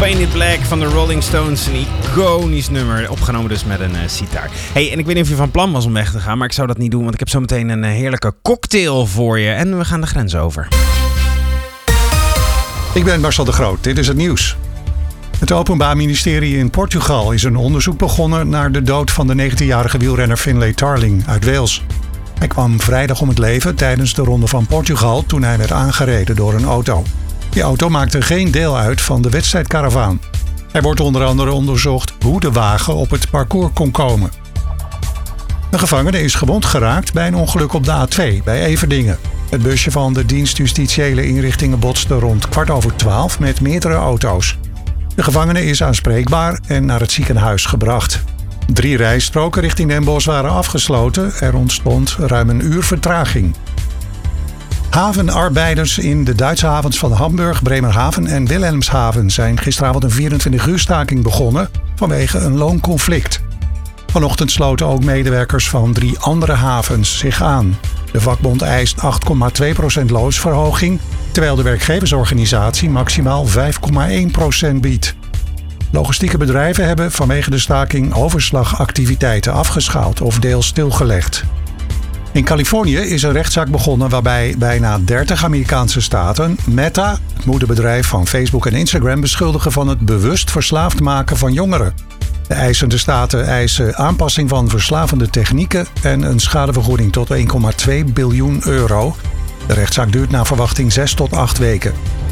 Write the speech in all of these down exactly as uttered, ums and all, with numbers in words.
Painted Black van de Rolling Stones. Een iconisch nummer. Opgenomen dus met een uh, sitar. Hey, en ik weet niet of je van plan was om weg te gaan. Maar ik zou dat niet doen. Want ik heb zo meteen een uh, heerlijke cocktail voor je. En we gaan de grens over. Ik ben Marcel de Groot. Dit is het nieuws. Het Openbaar Ministerie in Portugal is een onderzoek begonnen naar de dood van de negentienjarige wielrenner Finlay Tarling uit Wales. Hij kwam vrijdag om het leven tijdens de Ronde van Portugal toen hij werd aangereden door een auto. Die auto maakte geen deel uit van de wedstrijdkaravaan. Er wordt onder andere onderzocht hoe de wagen op het parcours kon komen. Een gevangene is gewond geraakt bij een ongeluk op de A twee bij Everdingen. Het busje van de dienst justitiële inrichtingen botste rond kwart over twaalf met meerdere auto's. De gevangene is aanspreekbaar en naar het ziekenhuis gebracht. Drie rijstroken richting Den Bosch waren afgesloten. Er ontstond ruim een uur vertraging. Havenarbeiders in de Duitse havens van Hamburg, Bremerhaven en Wilhelmshaven zijn gisteravond een vierentwintig uur staking begonnen vanwege een loonconflict. Vanochtend sloten ook medewerkers van drie andere havens zich aan. De vakbond eist acht komma twee procent loonsverhoging, terwijl de werkgeversorganisatie maximaal vijf komma één procent biedt. Logistieke bedrijven hebben vanwege de staking overslagactiviteiten afgeschaald of deels stilgelegd. In Californië is een rechtszaak begonnen waarbij bijna dertig Amerikaanse staten Meta, het moederbedrijf van Facebook en Instagram, beschuldigen van het bewust verslaafd maken van jongeren. De eisende staten eisen aanpassing van verslavende technieken en een schadevergoeding tot één komma twee biljoen euro. De rechtszaak duurt naar verwachting zes tot acht weken.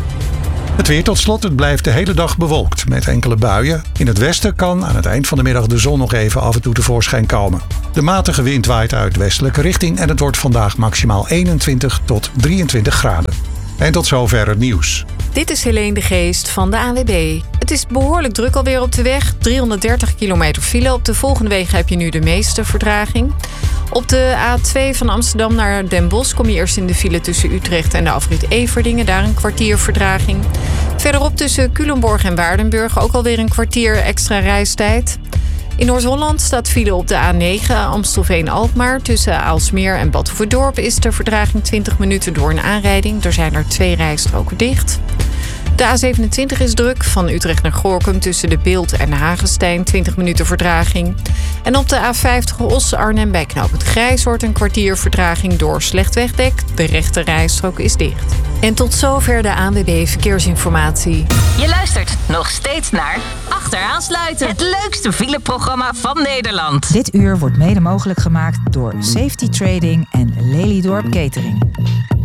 Het weer tot slot. Het blijft de hele dag bewolkt met enkele buien. In het westen kan aan het eind van de middag de zon nog even af en toe tevoorschijn komen. De matige wind waait uit westelijke richting en het wordt vandaag maximaal eenentwintig tot drieëntwintig graden. En tot zover het nieuws. Dit is Helene de Geest van de A N W B. Het is behoorlijk druk alweer op de weg. driehonderddertig kilometer file. Op de volgende wegen heb je nu de meeste vertraging. Op de A twee van Amsterdam naar Den Bosch kom je eerst in de file tussen Utrecht en de afrit Everdingen. Daar een kwartier vertraging. Verderop tussen Culemborg en Waardenburg ook alweer een kwartier extra reistijd. In Noord-Holland staat file op de A negen Amstelveen-Alkmaar. Tussen Aalsmeer en Badhoevedorp is de vertraging twintig minuten door een aanrijding. Er zijn er twee rijstroken dicht. De A zevenentwintig is druk, van Utrecht naar Gorinchem tussen de Beeld en Hagestein, twintig minuten vertraging. En op de A vijftig Os-Arnhem bij knooppunt Grijzoord een kwartier vertraging door slecht wegdek. De rechte rijstrook is dicht. En tot zover de A N W B Verkeersinformatie. Je luistert nog steeds naar Achteraansluiten, het leukste fileprogramma van Nederland. Dit uur wordt mede mogelijk gemaakt door Safety Trading en Lelydorp Catering.